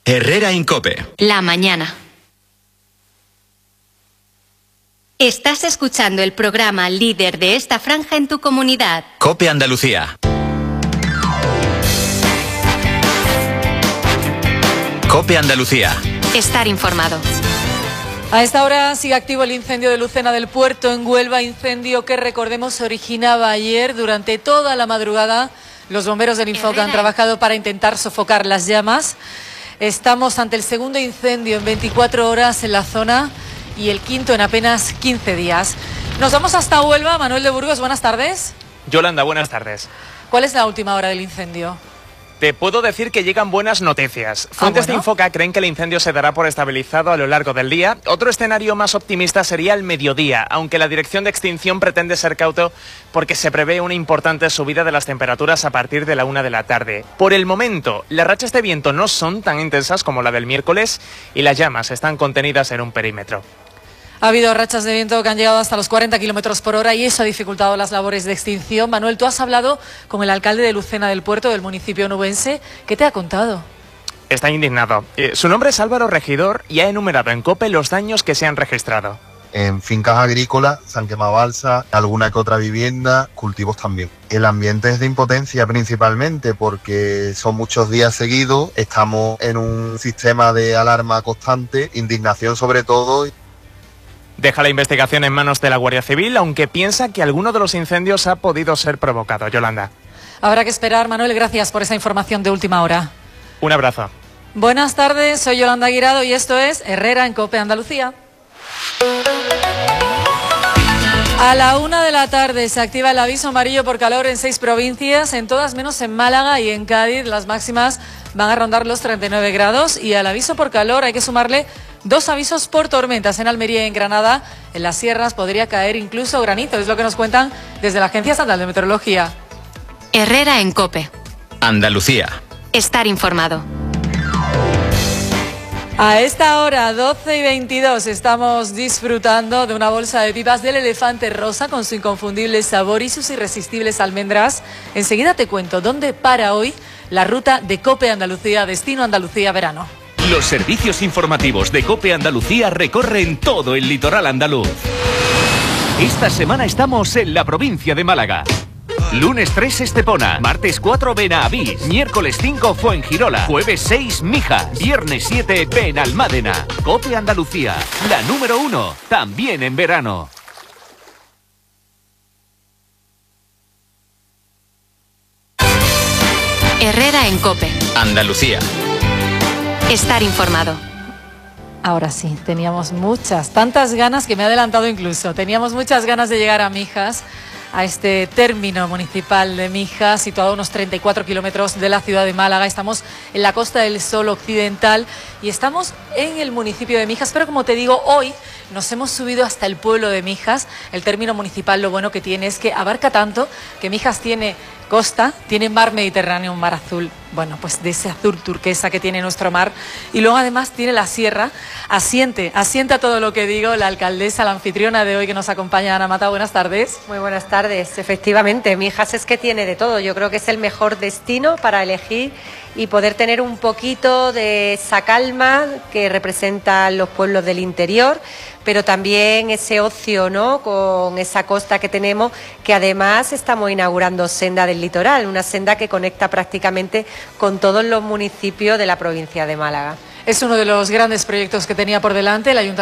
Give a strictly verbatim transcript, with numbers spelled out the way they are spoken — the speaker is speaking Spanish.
Herrera en COPE. La mañana. Estás escuchando el programa líder de esta franja en tu comunidad. COPE Andalucía. COPE Andalucía. Estar informado. A esta hora sigue activo el incendio de Lucena del Puerto en Huelva, incendio que, recordemos, se originaba ayer. Durante toda la madrugada los bomberos del Infoca han trabajado para intentar sofocar las llamas. Estamos ante el segundo incendio en veinticuatro horas en la zona y el quinto en apenas quince días. Nos vamos hasta Huelva. Manuel de Burgos, buenas tardes. Yolanda, buenas tardes. ¿Cuál es la última hora del incendio? Te puedo decir que llegan buenas noticias. Fuentes ah, bueno. de Infoca creen que el incendio se dará por estabilizado a lo largo del día. Otro escenario más optimista sería el mediodía, aunque la Dirección de Extinción pretende ser cauto porque se prevé una importante subida de las temperaturas a partir de la una de la tarde. Por el momento, las rachas de viento no son tan intensas como la del miércoles y las llamas están contenidas en un perímetro. Ha habido rachas de viento que han llegado hasta los cuarenta kilómetros por hora y eso ha dificultado las labores de extinción. Manuel, tú has hablado con el alcalde de Lucena del Puerto, del municipio onubense. ¿Qué te ha contado? Está indignado. Eh, su nombre es Álvaro Regidor y ha enumerado en COPE los daños que se han registrado. En fincas agrícolas se han quemado balsas, alguna que otra vivienda, cultivos también. El ambiente es de impotencia principalmente porque son muchos días seguidos, estamos en un sistema de alarma constante, indignación sobre todo. Deja la investigación en manos de la Guardia Civil, aunque piensa que alguno de los incendios ha podido ser provocado. Yolanda. Habrá que esperar. Manuel, gracias por esa información de última hora. Un abrazo. Buenas tardes, soy Yolanda Guirado y esto es Herrera en COPE Andalucía. A la una de la tarde se activa el aviso amarillo por calor en seis provincias, en todas menos en Málaga y en Cádiz. Las máximas van a rondar los treinta y nueve grados y al aviso por calor hay que sumarle dos avisos por tormentas en Almería y en Granada. En las sierras podría caer incluso granizo, es lo que nos cuentan desde la Agencia Estatal de Meteorología. Herrera en COPE. Andalucía. Estar informado. A esta hora, doce y veintidós, estamos disfrutando de una bolsa de pipas del Elefante Rosa con su inconfundible sabor y sus irresistibles almendras. Enseguida te cuento dónde para hoy la ruta de COPE Andalucía, destino Andalucía verano. Los servicios informativos de COPE Andalucía recorren todo el litoral andaluz. Esta semana estamos en la provincia de Málaga. Lunes tres Estepona, martes cuatro Benavís, miércoles cinco Fuengirola, jueves seis Mijas, viernes siete Benalmádena. COPE Andalucía, la número uno, también en verano. Herrera en COPE. Andalucía. Estar informado. Ahora sí, teníamos muchas, tantas ganas que me he adelantado incluso. Teníamos muchas ganas de llegar a Mijas, a este término municipal de Mijas, situado a unos treinta y cuatro kilómetros de la ciudad de Málaga. Estamos en la Costa del Sol occidental y estamos en el municipio de Mijas, pero como te digo, hoy nos hemos subido hasta el pueblo de Mijas. El término municipal lo bueno que tiene es que abarca tanto que Mijas tiene costa, tiene mar Mediterráneo, un mar azul, bueno, pues de ese azul turquesa que tiene nuestro mar, y luego además tiene la sierra. Asiente, asiente a todo lo que digo la alcaldesa, la anfitriona de hoy que nos acompaña, Ana Mata. Buenas tardes. Muy buenas tardes. Efectivamente, Mijas es que tiene de todo. Yo creo que es el mejor destino para elegir y poder tener un poquito de esa calma que representan los pueblos del interior, pero también ese ocio, ¿no?, con esa costa que tenemos, que además estamos inaugurando Senda del Litoral, una senda que conecta prácticamente con todos los municipios de la provincia de Málaga. Es uno de los grandes proyectos que tenía por delante el Ayuntamiento